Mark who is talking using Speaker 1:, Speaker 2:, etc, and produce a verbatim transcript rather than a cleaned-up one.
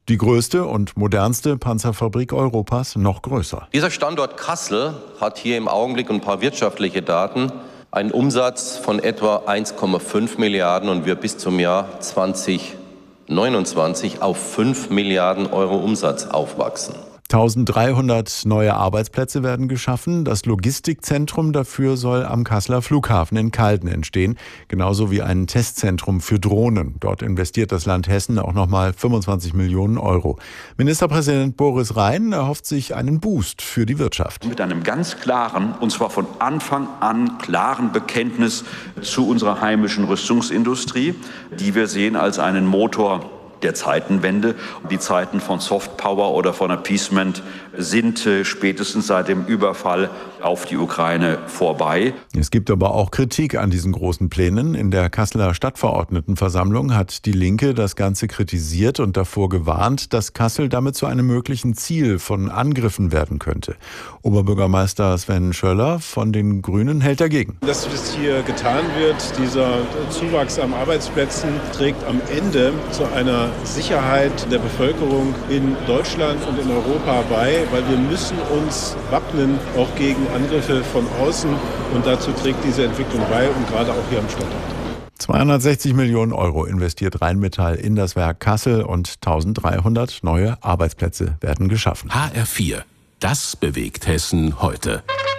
Speaker 1: Die größte und modernste Panzerfabrik Europas noch größer.
Speaker 2: Dieser Standort Kassel hat hier im Augenblick ein paar wirtschaftliche Daten. Einen Umsatz von etwa eins Komma fünf Milliarden und wir bis zum Jahr zweitausendneunundzwanzig auf fünf Milliarden Euro Umsatz aufwachsen.
Speaker 1: eintausenddreihundert neue Arbeitsplätze werden geschaffen. Das Logistikzentrum dafür soll am Kasseler Flughafen in Calden entstehen, genauso wie ein Testzentrum für Drohnen. Dort investiert das Land Hessen auch nochmal fünfundzwanzig Millionen Euro. Ministerpräsident Boris Rhein erhofft sich einen Boost für die Wirtschaft.
Speaker 3: Mit einem ganz klaren, und zwar von Anfang an klaren Bekenntnis zu unserer heimischen Rüstungsindustrie, die wir sehen als einen Motor der Zeitenwende. Die Zeiten von Softpower oder von Appeasement sind äh, spätestens seit dem Überfall auf die Ukraine vorbei.
Speaker 1: Es gibt aber auch Kritik an diesen großen Plänen. In der Kasseler Stadtverordnetenversammlung hat die Linke das Ganze kritisiert und davor gewarnt, dass Kassel damit zu einem möglichen Ziel von Angriffen werden könnte. Oberbürgermeister Sven Schöller von den Grünen hält dagegen.
Speaker 4: Das, was hier getan wird, dieser Zuwachs an Arbeitsplätzen, trägt am Ende zu einer Sicherheit der Bevölkerung in Deutschland und in Europa bei, weil wir müssen uns wappnen, auch gegen Angriffe von außen. Und dazu trägt diese Entwicklung bei und gerade auch hier am Standort.
Speaker 1: zweihundertsechzig Millionen Euro investiert Rheinmetall in das Werk Kassel und eintausenddreihundert neue Arbeitsplätze werden geschaffen.
Speaker 5: H R vier, das bewegt Hessen heute.